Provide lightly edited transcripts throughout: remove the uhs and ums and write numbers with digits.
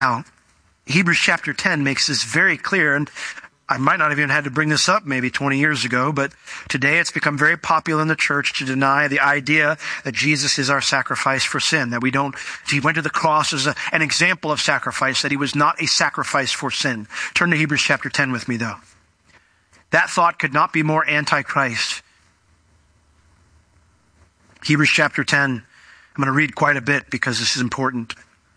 Now, Hebrews chapter 10 makes this very clear, and I might not have even had to bring this up maybe 20 years ago, but today it's become very popular in the church to deny the idea that Jesus is our sacrifice for sin, that he went to the cross as an example of sacrifice, that he was not a sacrifice for sin. Turn to Hebrews chapter 10 with me, though. That thought could not be more anti-Christ. Hebrews chapter 10, I'm going to read quite a bit because this is important.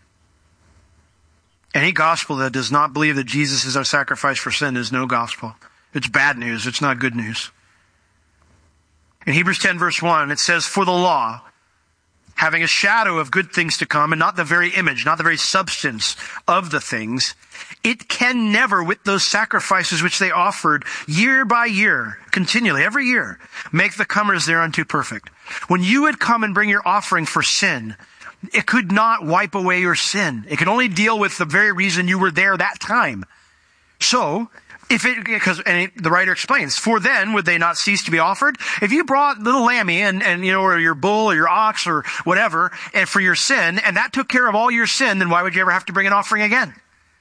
Any gospel that does not believe that Jesus is our sacrifice for sin is no gospel. It's bad news. It's not good news. In Hebrews 10 verse 1, it says, "For the law, having a shadow of good things to come, and not the very image, not the very substance of the things, it can never, with those sacrifices which they offered year by year, continually, every year, make the comers thereunto perfect." When you would come and bring your offering for sin, it could not wipe away your sin. It could only deal with the very reason you were there that time. So, the writer explains, "For then would they not cease to be offered?" If you brought little lammy or your bull or your ox or whatever, and for your sin, and that took care of all your sin, then why would you ever have to bring an offering again?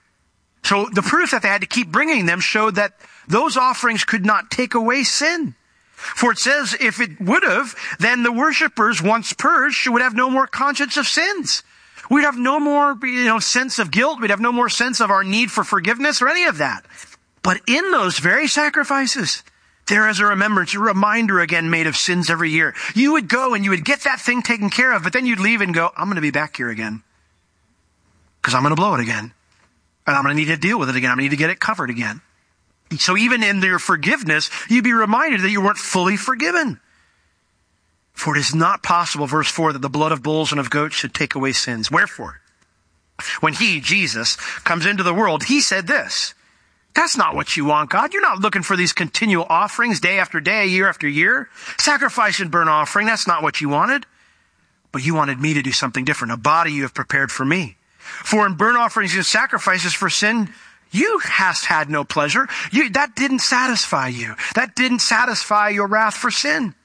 So the proof that they had to keep bringing them showed that those offerings could not take away sin. For it says, if it would have, then the worshipers, once purged, would have no more conscience of sins. We'd have no more, sense of guilt. We'd have no more sense of our need for forgiveness or any of that. But in those very sacrifices, there is a remembrance, a reminder again made of sins every year. You would go and you would get that thing taken care of, but then you'd leave and go, "I'm going to be back here again. Because I'm going to blow it again. And I'm going to need to deal with it again. I'm going to need to get it covered again." So even in your forgiveness, you'd be reminded that you weren't fully forgiven. "For it is not possible," verse 4, "that the blood of bulls and of goats should take away sins. Wherefore, when he, Jesus, comes into the world, he said this." That's not what you want, God. You're not looking for these continual offerings day after day, year after year. Sacrifice and burnt offering, that's not what you wanted. But you wanted me to do something different. A body you have prepared for me. "For in burnt offerings and sacrifices for sin, you hast had no pleasure." That didn't satisfy you. That didn't satisfy your wrath for sin.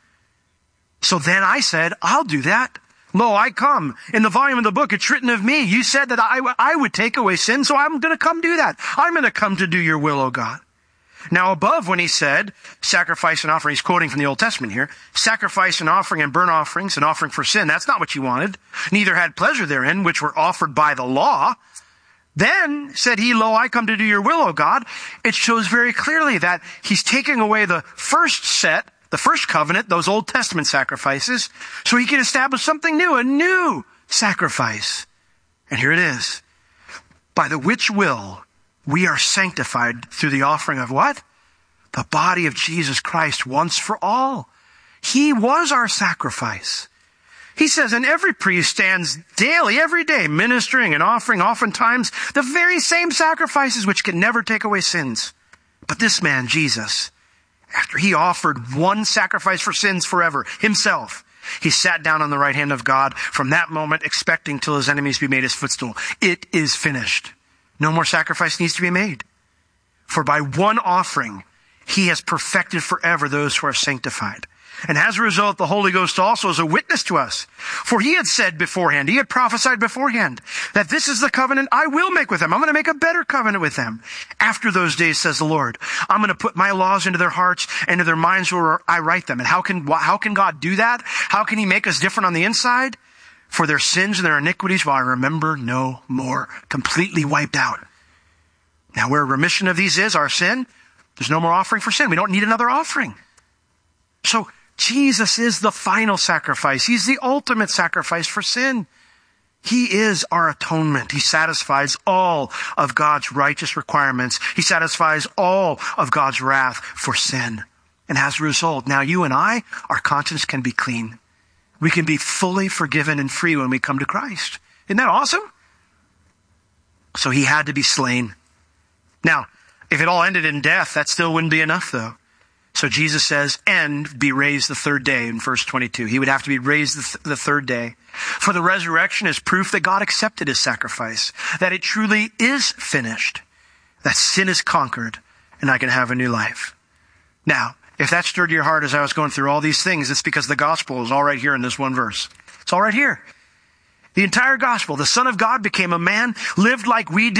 "So then I said, I'll do that. Lo, I come. In the volume of the book, it's written of me. You said that I would take away sin, so I'm going to come do that. I'm going to come to do your will, O God." Now above, when he said, sacrifice and offering, he's quoting from the Old Testament here, sacrifice and offering and burnt offerings and offering for sin, that's not what you wanted. Neither had pleasure therein, which were offered by the law. Then said he, "Lo, I come to do your will, O God." It shows very clearly that he's taking away the first set, the first covenant, those Old Testament sacrifices, so he can establish something new, a new sacrifice. And here it is. "By the which will we are sanctified through the offering of" what? "The body of Jesus Christ once for all." He was our sacrifice. He says, "And every priest stands daily, every day, ministering and offering oftentimes the very same sacrifices which can never take away sins. But this man, Jesus, after he offered one sacrifice for sins forever, himself, he sat down on the right hand of God, from that moment expecting till his enemies be made his footstool." It is finished. No more sacrifice needs to be made. "For by one offering, he has perfected forever those who are sanctified. And as a result, the Holy Ghost also is a witness to us. For he had said beforehand, he had prophesied beforehand, that this is the covenant I will make with them. I'm going to make a better covenant with them. After those days, says the Lord, I'm going to put my laws into their hearts and into their minds where I write them." And how can God do that? How can he make us different on the inside? "For their sins and their iniquities will I remember no more." Completely wiped out. Now where remission of these is, our sin, there's no more offering for sin. We don't need another offering. So Jesus is the final sacrifice. He's the ultimate sacrifice for sin. He is our atonement. He satisfies all of God's righteous requirements. He satisfies all of God's wrath for sin. And as a result, now you and I, our conscience can be clean. We can be fully forgiven and free when we come to Christ. Isn't that awesome? So he had to be slain. Now, if it all ended in death, that still wouldn't be enough though. So Jesus says, "and be raised the third day," in verse 22. He would have to be raised the third day. For the resurrection is proof that God accepted his sacrifice, that it truly is finished, that sin is conquered, and I can have a new life. Now, if that stirred your heart as I was going through all these things, it's because the gospel is all right here in this one verse. It's all right here. The entire gospel. The Son of God became a man, lived like we did.